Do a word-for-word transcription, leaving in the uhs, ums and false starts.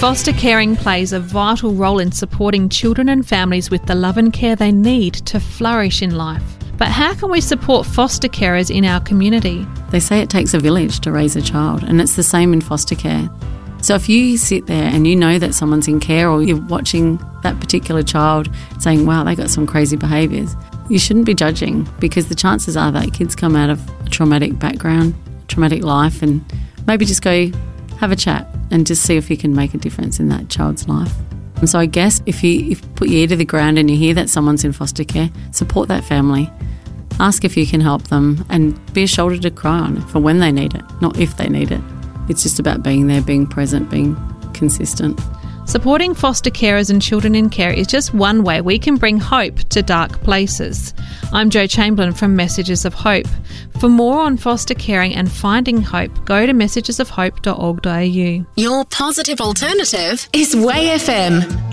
Foster caring plays a vital role in supporting children and families with the love and care they need to flourish in life. But how can we support foster carers in our community? They say it takes a village to raise a child, and it's the same in foster care. So if you sit there and you know that someone's in care, or you're watching that particular child saying, wow, they got some crazy behaviours, you shouldn't be judging, because the chances are that kids come out of a traumatic background, traumatic life, and maybe just go have a chat and just see if you can make a difference in that child's life. And so I guess if you, if you put your ear to the ground and you hear that someone's in foster care, support that family. Ask if you can help them, and be a shoulder to cry on for when they need it, not if they need it. It's just about being there, being present, being consistent. Supporting foster carers and children in care is just one way we can bring hope to dark places. I'm Jo Chamberlain from Messages of Hope. For more on foster caring and finding hope, go to messages of hope dot org dot a u. Your positive alternative is Way F M.